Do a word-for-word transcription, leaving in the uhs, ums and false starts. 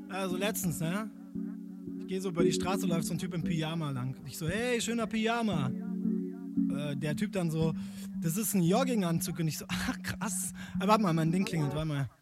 Also letztens, ne? Ich gehe so über die Straße, läuft so ein Typ im Pyjama lang. Ich so, hey, schöner Pyjama. Äh, der Typ dann so, das ist ein Jogginganzug. Und ich so, ach krass. Aber warte mal, mein Ding klingelt, warte mal.